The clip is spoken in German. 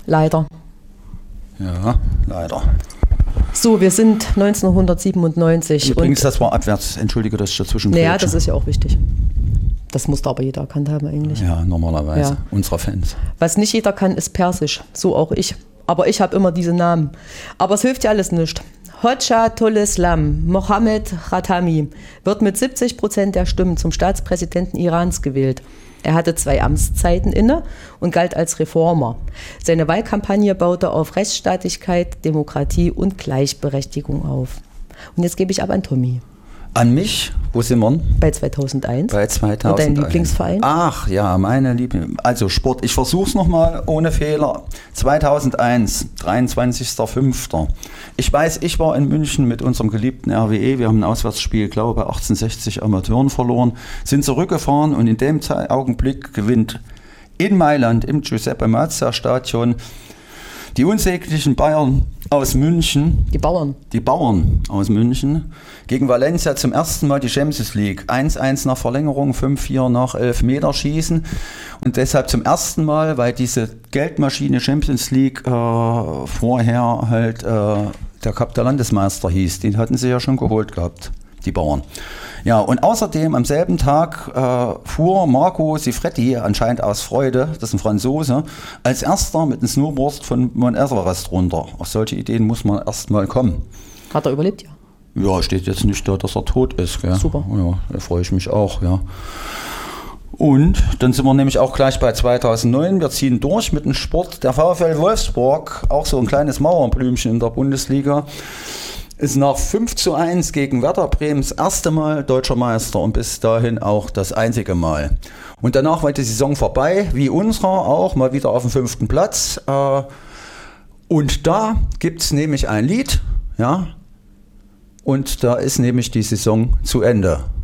Leider. Ja, leider. So, wir sind 1997. Übrigens, das war abwärts. Entschuldige, dass ich dazwischen Naja, das ist ja auch wichtig. Das muss aber jeder erkannt haben eigentlich. Ja, normalerweise. Ja. Unserer Fans. Was nicht jeder kann, ist Persisch. So auch ich. Aber ich habe immer diese Namen. Aber es hilft ja alles nicht. Hoxha Toleslam Mohammed Khatami wird mit 70% der Stimmen zum Staatspräsidenten Irans gewählt. Er hatte 2 Amtszeiten inne und galt als Reformer. Seine Wahlkampagne baute auf Rechtsstaatlichkeit, Demokratie und Gleichberechtigung auf. Und jetzt gebe ich ab an Tommy. An mich? Wo sind wir? Bei 2001. Bei 2001. Und dein Lieblingsverein? Ach ja, meine Lieblings... Also Sport. Ich versuche es nochmal ohne Fehler. 2001, 23.05. Ich weiß, ich war in München mit unserem geliebten RWE. Wir haben ein Auswärtsspiel, glaube ich, bei 1860 Amateuren verloren. Sind zurückgefahren und in dem Augenblick gewinnt in Mailand im Giuseppe Meazza Stadion die unsäglichen Bayern aus München. Die Bauern. Die Bauern aus München gegen Valencia zum ersten Mal die Champions League. 1-1 nach Verlängerung, 5-4 nach Elfmeterschießen. Und deshalb zum ersten Mal, weil diese Geldmaschine Champions League vorher halt der Cup der Landesmeister hieß. Den hatten sie ja schon geholt gehabt, die Bauern. Ja, und außerdem am selben Tag fuhr Marco Sifretti, anscheinend aus Freude, das ist ein Franzose, als erster mit einem Snowboard von Mount Everest runter. Auf solche Ideen muss man erst mal kommen. Hat er überlebt, ja? Ja, steht jetzt nicht da, dass er tot ist. Gell? Super. Ja, da freue ich mich auch, ja. Und dann sind wir nämlich auch gleich bei 2009. Wir ziehen durch mit dem Sport. Der VfL Wolfsburg, auch so ein kleines Mauerblümchen in der Bundesliga, ist nach 5:1 gegen Werder Bremen das erste Mal deutscher Meister und bis dahin auch das einzige Mal. Und danach war die Saison vorbei, wie unserer auch, mal wieder auf dem 5. Platz. Und da gibt es nämlich ein Lied, ja, und da ist nämlich die Saison zu Ende.